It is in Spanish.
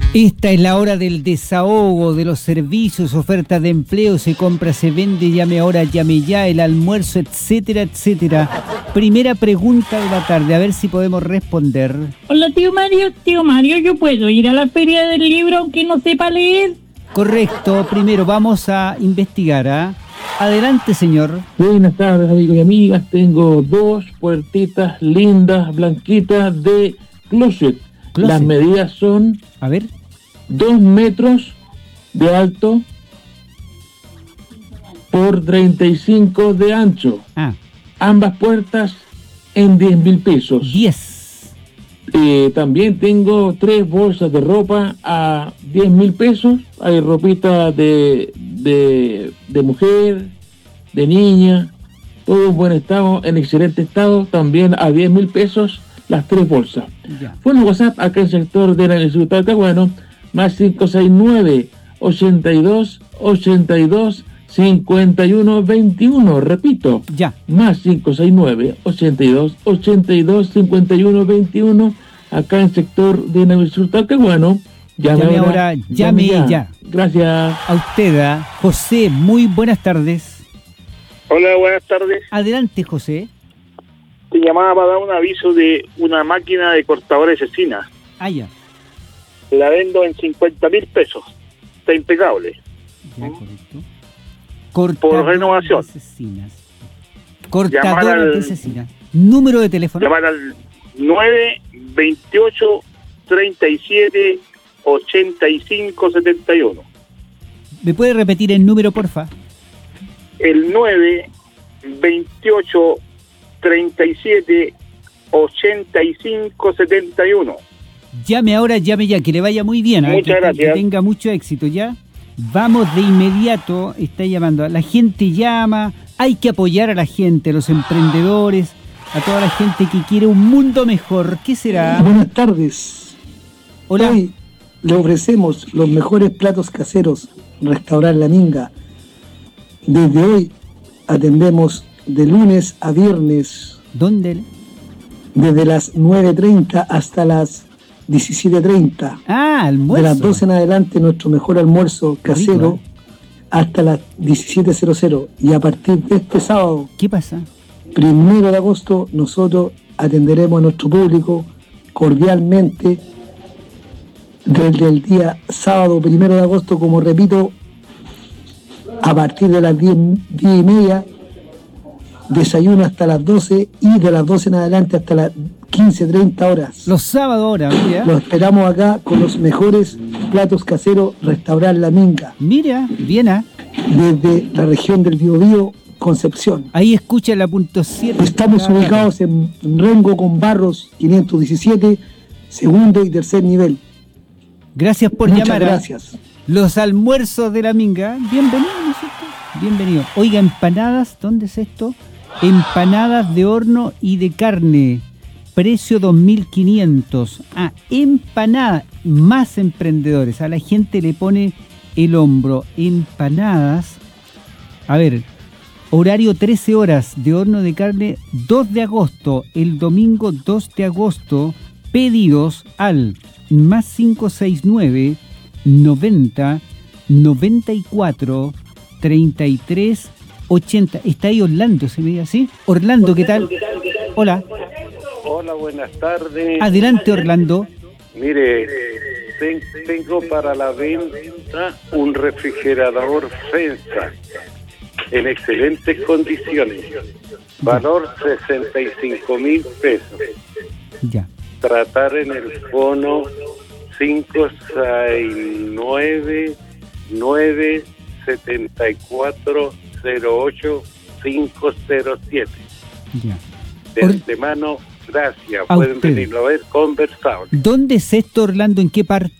Esta es la hora del desahogo, de los servicios, ofertas de empleo, se compra, se vende, llame ahora, llame ya, el almuerzo, etcétera, etcétera. Primera pregunta de la tarde, a ver si podemos responder. Hola, tío Mario, ¿yo puedo ir a la feria del libro aunque no sepa leer? Correcto, primero vamos a investigar, ¿ah? Adelante, señor. Buenas tardes, amigos y amigas. Tengo 2 puertitas lindas, blanquitas de closet. Las medidas son... A ver. 2 metros de alto por 35 de ancho. Ambas puertas en 10.000 pesos. 10. También tengo 3 bolsas de ropa a 10.000 pesos. Hay ropita de mujer, de niña, todo en buen estado, en excelente estado, también a 10.000 pesos las 3 bolsas. Fue un WhatsApp acá en el sector de la Instituto de Talcahuano, más 569 82 82 51 21, repito, más 569 82 82 51 21, acá en el sector de la Instituto de Talcahuano. Llame ahora, llame ya. Gracias. A usted, José, muy buenas tardes. Hola, buenas tardes. Adelante, José. Te llamaba para dar un aviso de una máquina de cortadora de cecina. Ya. La vendo en 50.000 pesos. Está impecable. Ya, correcto. Por renovación. Cortadora de cecina. Número de teléfono. Llamar al 928 37 85 71. ¿Me puede repetir el número, porfa? El 928 37 85 71. Llame ahora, llame ya, que le vaya muy bien. Muchas gracias. Que tenga mucho éxito, ¿ya? Vamos de inmediato, está llamando. La gente llama, hay que apoyar a la gente, a los emprendedores, a toda la gente que quiere un mundo mejor. ¿Qué será? Buenas tardes. Hola. Hoy le ofrecemos los mejores platos caseros, Restaurante La Minga. Desde hoy atendemos de lunes a viernes. ¿Dónde? Desde las 9:30 hasta las 17:30. Almuerzo. De las 12 en adelante nuestro mejor almuerzo casero. Rico, hasta las 17:00. Y a partir de este sábado, ¿qué pasa? 1 de agosto, nosotros atenderemos a nuestro público cordialmente desde el día sábado 1 de agosto, como repito, a partir de las 10:30, desayuno hasta las 12 y de las 12 en adelante hasta las 15:30 horas. Los sábados ahora, mira. Los esperamos acá con los mejores platos caseros, Restaurante La Minga. Mira, bien, desde la región del Biobío, Concepción. Ahí escucha la punto 7. Estamos ubicados en Rengo con Barros 517, segundo y tercer nivel. Gracias por Muchas llamar. Gracias. Los almuerzos de La Minga. Bienvenido, ¿no es cierto? Bienvenido. Oiga, empanadas, ¿dónde es esto? Empanadas de horno y de carne. Precio 2.500. Empanadas. Más emprendedores. A la gente le pone el hombro. Empanadas. A ver, horario 13 horas de horno de carne 2 de agosto. El domingo 2 de agosto. Pedidos al más 569 90 94 33 80. Está ahí Orlando, ¿se me dice así? Orlando, ¿qué tal? Hola. Hola, buenas tardes. Adelante, Orlando. Mire, tengo para la venta un refrigerador FENSA en excelentes condiciones. Valor 65.000 pesos. Ya. Tratar en el fono 569 974 08 507. Ya. De antemano, gracias. Pueden venirlo a ver, conversable. ¿Dónde es esto, Orlando? ¿En qué parte?